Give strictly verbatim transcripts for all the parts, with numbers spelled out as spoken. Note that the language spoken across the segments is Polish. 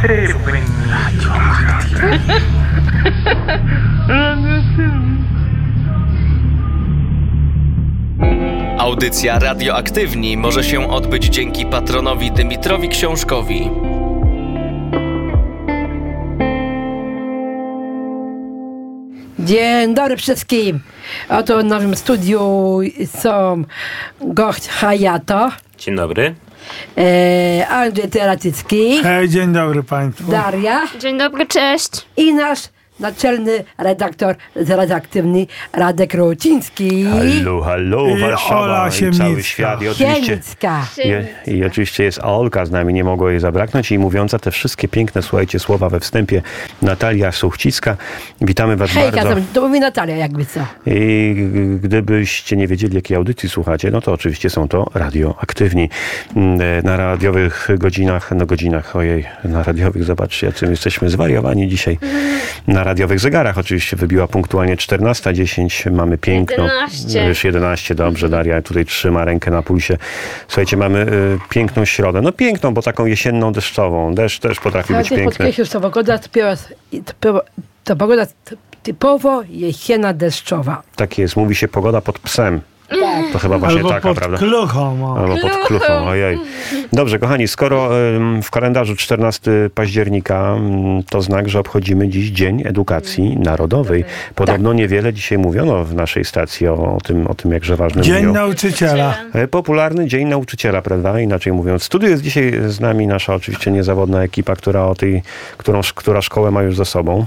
Audycja Radioaktywni może się odbyć dzięki patronowi Dymitrowi Książkowi. Dzień dobry wszystkim. Oto w naszym studiu są gość Hayato. Dzień dobry. E, Andrzej Teratycki. Hej, dzień dobry Państwu. Daria. Dzień dobry, cześć. I nasz naczelny redaktor radioaktywny Radek Ruciński. Hallo, hallo, I Warszawa Ola i Siemnicka. cały świat. I oczywiście, Siemnicka. i, I oczywiście jest Olka z nami, nie mogło jej zabraknąć. I mówiąca te wszystkie piękne, słuchajcie, słowa we wstępie Natalia Suchcicka. Witamy Was Hejka, bardzo. to mówi Natalia jakby co. I gdybyście nie wiedzieli, jakiej audycji słuchacie, no to oczywiście są to radioaktywni. Na radiowych godzinach, no godzinach, ojej, na radiowych, zobaczcie, jacy jesteśmy zwariowani dzisiaj. Na radiowych zegarach oczywiście wybiła punktualnie czternasta dziesięć. Mamy piękną. jedenaście. Już jedenaście, dobrze, Daria tutaj trzyma rękę na pulsie. Słuchajcie, mamy y, piękną środę. No piękną, bo taką jesienną, deszczową. Deszcz też potrafi być piękny. Podkreślił, że pogoda typowa, typowa, to pogoda typowo jesienna deszczowa. Tak jest, mówi się pogoda pod psem. To chyba właśnie Albo taka, pod prawda? kluchą. O. Albo pod kluchą, ojej. Dobrze, kochani, skoro ym, w kalendarzu czternastego października ym, to znak, że obchodzimy dziś Dzień Edukacji Narodowej. Podobno Tak. niewiele dzisiaj mówiono w naszej stacji o, o tym, o tym jakże ważnym Dzień dniu. nauczyciela. E, Popularny Dzień Nauczyciela, prawda? Inaczej mówiąc. W studiu jest dzisiaj z nami nasza oczywiście niezawodna ekipa, która o tej, którą, która szkołę ma już za sobą.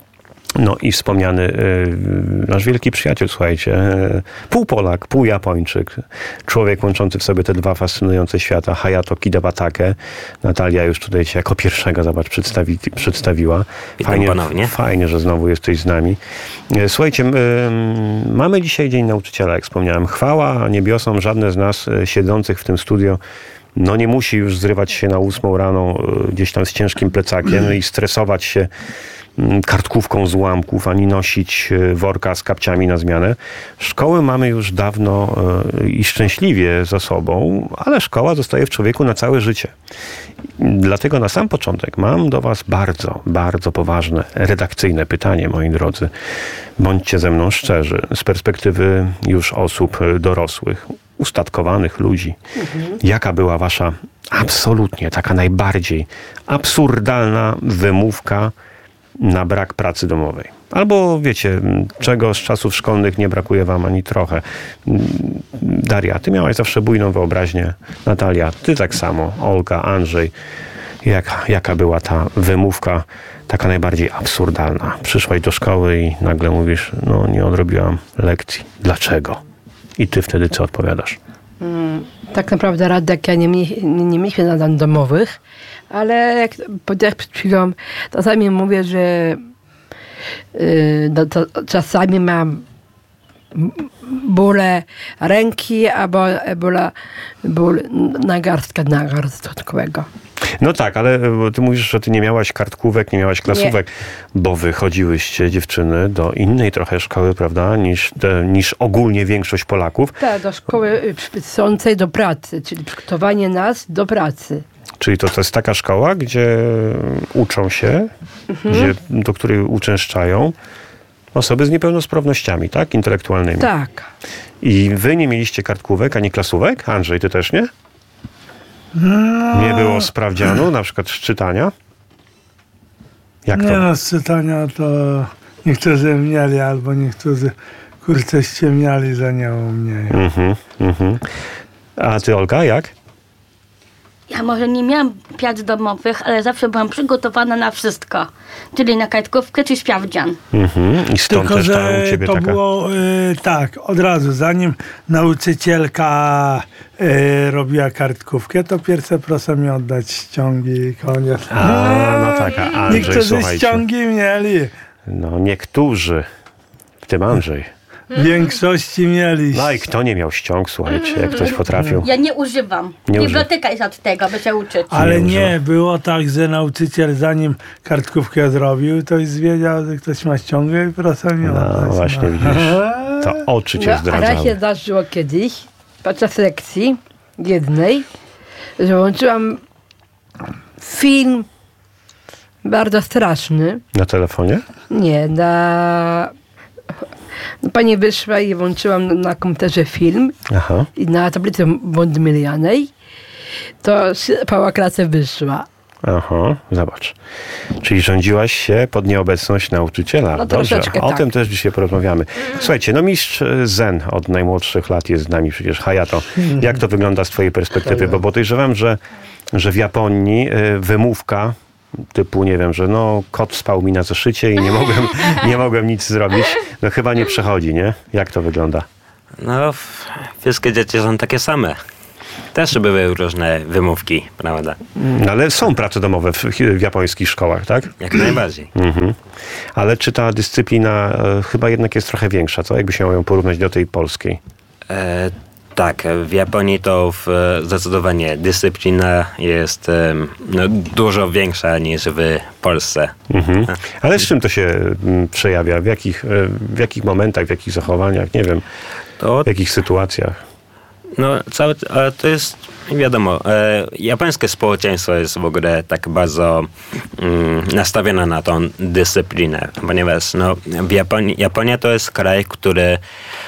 No i wspomniany y, nasz wielki przyjaciel, słuchajcie, y, pół Polak, pół Japończyk, człowiek łączący w sobie te dwa fascynujące świata, Hayato Kidawatake. Natalia już tutaj cię jako pierwszego, zobacz, przedstawi, przedstawiła. Witam ponownie. Fajnie, że znowu jesteś z nami. Y, słuchajcie, y, mamy dzisiaj Dzień Nauczyciela, jak wspomniałem. Chwała niebiosom, żadne z nas y, siedzących w tym studio no nie musi już zrywać się na ósmą rano y, gdzieś tam z ciężkim plecakiem i stresować się kartkówką z ułamków, ani nosić worka z kapciami na zmianę. Szkoły mamy już dawno i szczęśliwie za sobą, ale szkoła zostaje w człowieku na całe życie. Dlatego na sam początek mam do Was bardzo, bardzo poważne, redakcyjne pytanie, moi drodzy. Bądźcie ze mną szczerzy, z perspektywy już osób dorosłych, ustatkowanych ludzi. Mhm. Jaka była Wasza absolutnie taka najbardziej absurdalna wymówka na brak pracy domowej? Albo wiecie, czego z czasów szkolnych nie brakuje wam ani trochę. Daria, ty miałaś zawsze bujną wyobraźnię. Natalia, ty tak samo. Olga, Andrzej. Jak, jaka była ta wymówka taka najbardziej absurdalna? Przyszłaś do szkoły i nagle mówisz, no nie odrobiłam lekcji. Dlaczego? I ty wtedy co odpowiadasz? Hmm, tak naprawdę Radek, ja nie, nie, nie mieliśmy zadań domowych, ale jak powiedziałeś przed chwilą, czasami mówię, że yy, no, to, czasami mam bóle ręki albo bóle, ból nagarstka nagarstkowe. No tak, ale ty mówisz, że ty nie miałaś kartkówek, nie miałaś klasówek, nie. Bo wychodziłyście, dziewczyny, do innej trochę szkoły, prawda, niż, te, niż ogólnie większość Polaków. Tak, do szkoły przypiszącej do pracy, czyli przygotowanie nas do pracy. Czyli to, to jest taka szkoła, gdzie uczą się, mhm. gdzie, do której uczęszczają osoby z niepełnosprawnościami, tak? Intelektualnymi. Tak. I wy nie mieliście kartkówek, ani klasówek? Andrzej, ty też nie? No. Nie było sprawdzianu, na przykład z czytania? Jak nie to? no, z czytania to niektórzy mieli, albo niektórzy kurczę ściemniali, że nie umieją. Mhm, mhm. A ty, Olga, jak? Ja może nie miałam prac domowych, ale zawsze byłam przygotowana na wszystko. Czyli na kartkówkę czy sprawdzian. Mhm. I stąd Tylko, też ta że u ciebie to taka... było y, tak, od razu, zanim nauczycielka y, robiła kartkówkę, to pierwsze proszę mi oddać ściągi i koniec. A, no tak, a Andrzej, niektórzy słuchajcie. ściągi mieli. No niektórzy, w tym Andrzej. W większości mieli. No i kto nie miał ściąg, słuchajcie, jak ktoś potrafił. Ja nie używam. Nie Biblioteka jest od tego, by się uczyć. Ale nie, nie, było tak, że nauczyciel zanim kartkówkę zrobił, to już wiedział, że ktoś ma ściągę i proszę mi oddać. No właśnie, widzisz, to oczy cię No, a zdradzały. raz się zdarzyło kiedyś, podczas lekcji jednej, że włączyłam film bardzo straszny. Na telefonie? Nie, na... Pani wyszła i włączyłam na, na komputerze film Aha. i na tablicy multimedialnej to cała klasa wyszła. Aha, zobacz. Czyli rządziłaś się pod nieobecność nauczyciela. No Dobrze, troszeczkę o tak. tym też dzisiaj porozmawiamy. Słuchajcie, no mistrz Zen od najmłodszych lat jest z nami przecież. Hayato, jak to wygląda z twojej perspektywy? Bo podejrzewam, że, że w Japonii y, wymówka typu, nie wiem, że no kot spał mi na zeszycie i nie mogłem, nie mogłem nic zrobić, no chyba nie przechodzi, nie? Jak to wygląda? No, w- wszystkie dzieci są takie same. Też były różne wymówki, prawda? No, ale są prace domowe w, w japońskich szkołach, tak? Jak najbardziej. Mhm. Ale czy ta dyscyplina e, chyba jednak jest trochę większa, co? Jakby się ją porównać do tej polskiej? E, tak, w Japonii to w, zdecydowanie dyscyplina jest em, no, dużo większa niż w Polsce. Mhm. Ale z czym to się mm, przejawia? W jakich, e, w jakich momentach, w jakich zachowaniach? Nie wiem, To w jakich sytuacjach? No, całe, ale to jest, wiadomo, e, japońskie społeczeństwo jest w ogóle tak bardzo mm, nastawione na tą dyscyplinę, ponieważ no, w Japonii, Japonia to jest kraj, który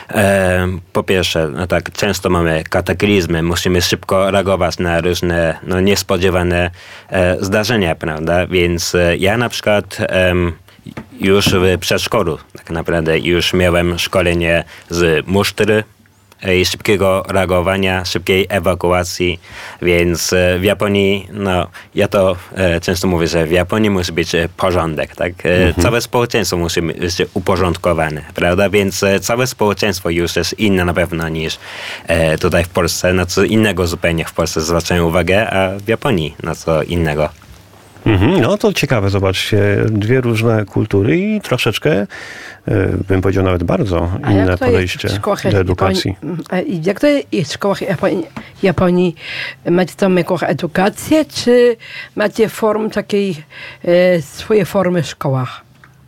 e, po pierwsze, no tak, często mamy kataklizmy, musimy szybko reagować na różne no, niespodziewane e, zdarzenia, prawda, więc e, ja na przykład em, już w przedszkolu tak naprawdę już miałem szkolenie z musztry, i szybkiego reagowania, szybkiej ewakuacji, więc e, w Japonii, no ja to e, często mówię, że w Japonii musi być e, porządek, tak? E, Mhm. Całe społeczeństwo musi być uporządkowane, prawda? Więc e, całe społeczeństwo już jest inne na pewno niż e, tutaj w Polsce, na co innego zupełnie w Polsce zwracają uwagę, a w Japonii na co innego. Mhm. No to ciekawe, zobaczcie, dwie różne kultury i troszeczkę, e, bym powiedział nawet bardzo A inne jak to podejście jest w szkołach do edukacji. Japonii, a i jak to jest w szkołach Japonii, Japonii? Macie tam jakąś edukację, czy macie form takiej, e, swoje formy w szkołach?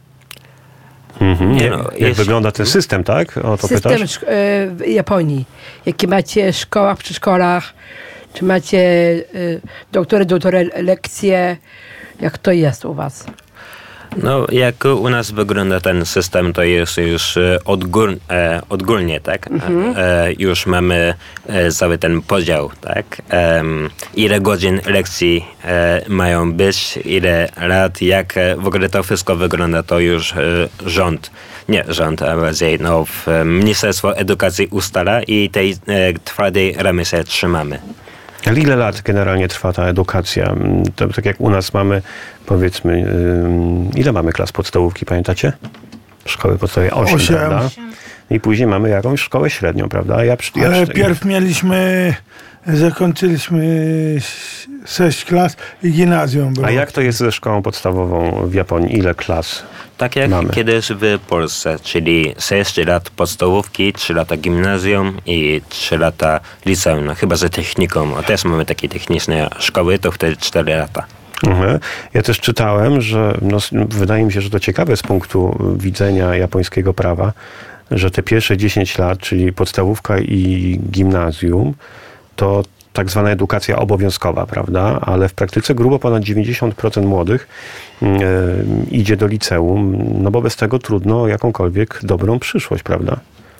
Mhm. Nie Jak, no, jak jest- wygląda ten system, tak? O to System pytasz? szk- e, w Japonii. Jakie macie w szkołach, przedszkolach? Czy macie e, doktory, doktory lekcje? Jak to jest u was? No, jak u nas wygląda ten system, to jest już e, odgór, e, odgórnie, tak? E, już mamy e, cały ten podział, tak? Em, ile godzin lekcji e, mają być, ile lat, jak e, w ogóle to wszystko wygląda, to już e, rząd, nie rząd, a bardziej no, w, e, Ministerstwo Edukacji ustala i tej e, twardej ramy się trzymamy. Ale ile lat generalnie trwa ta edukacja? To tak jak u nas mamy, powiedzmy, ym, ile mamy klas podstawówki, pamiętacie? Szkoły podstawowej osiem, Osiem. prawda? I później mamy jakąś szkołę średnią, prawda? A Ja, przy- ja, Ale przy- pierw mieliśmy, zakończyliśmy ś- sześć klas i gimnazjum było. a jak to jest ze szkołą podstawową w Japonii? Ile klas? Tak jak Mamy. kiedyś w Polsce, czyli sześć lat podstawówki, trzy lata gimnazjum i trzy lata liceum. No, chyba, że technikum, a też mamy takie techniczne szkoły, to wtedy cztery lata. Mhm. Ja też czytałem, że no, s- wydaje mi się, że to ciekawe z punktu widzenia japońskiego prawa, że te pierwsze dziesięć lat, czyli podstawówka i gimnazjum, to tak zwana edukacja obowiązkowa, prawda? Ale w praktyce grubo ponad dziewięćdziesiąt procent młodych e, idzie do liceum, no bo bez tego trudno o jakąkolwiek dobrą przyszłość, prawda?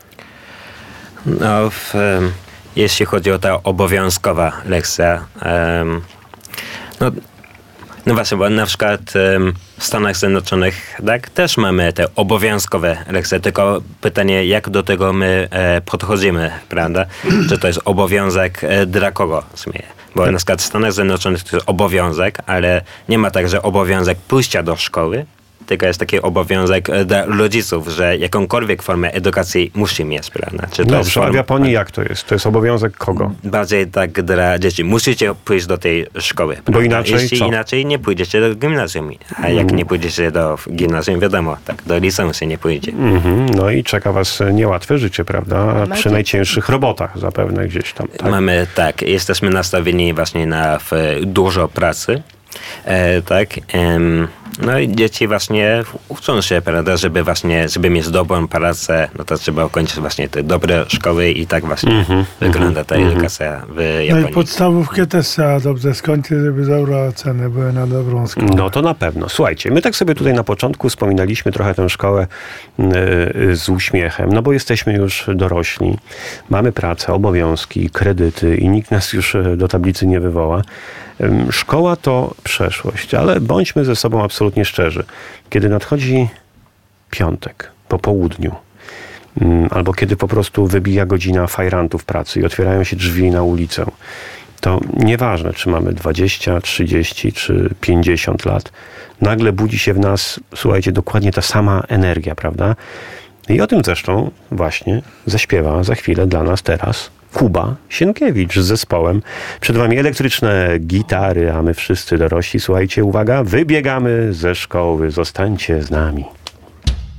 No, w, em, jeśli chodzi o ta obowiązkowa lekcja, em, no, no właśnie, bo na przykład em, w Stanach Zjednoczonych tak, też mamy te obowiązkowe lekcje, tylko pytanie, jak do tego my e, podchodzimy, prawda? Czy to jest obowiązek e, dla kogo w sumie? Bo na przykład w Stanach Zjednoczonych to jest obowiązek, ale nie ma także obowiązek pójścia do szkoły, tylko jest taki obowiązek e, dla rodziców, że jakąkolwiek formę edukacji musi mieć, prawda? Czy to jest Dobrze, a w form- Japonii jak to jest? To jest obowiązek kogo? Bardziej tak dla dzieci. Musicie pójść do tej szkoły. prawda? inaczej Jeśli co? inaczej nie pójdziecie do gimnazjum. A jak nie pójdziecie do gimnazjum, wiadomo, tak, do liceum się nie pójdzie. Mhm. No i czeka was niełatwe życie, prawda? Przy macie- najcięższych robotach zapewne gdzieś tam. Tak? Mamy, tak, jesteśmy nastawieni właśnie na w, dużo pracy. E, tak, em, No i dzieci właśnie uczą się, prawda, żeby właśnie, żeby mieć dobrą pracę, no to trzeba ukończyć właśnie te dobre szkoły i tak właśnie Mm-hmm, wygląda ta mm-hmm. edukacja w No Japonii. i podstawówkę też trzeba dobrze skończyć, żeby dobre oceny były na dobrą szkołę. No to na pewno. Słuchajcie, my tak sobie tutaj na początku wspominaliśmy trochę tę szkołę y, z uśmiechem, no bo jesteśmy już dorośli, mamy pracę, obowiązki, kredyty i nikt nas już do tablicy nie wywoła. Ym, Szkoła to przeszłość, ale bądźmy ze sobą absolutnie szczerzy. Kiedy nadchodzi piątek po południu, ym, albo kiedy po prostu wybija godzina fajrantów pracy i otwierają się drzwi na ulicę, to nieważne, czy mamy dwadzieścia, trzydzieści czy pięćdziesiąt lat, nagle budzi się w nas, słuchajcie, dokładnie ta sama energia, prawda? I o tym zresztą właśnie zaśpiewa za chwilę dla nas teraz Kuba Sienkiewicz z zespołem. Przed wami elektryczne gitary, a my wszyscy dorośli, słuchajcie, uwaga, wybiegamy ze szkoły, zostańcie z nami.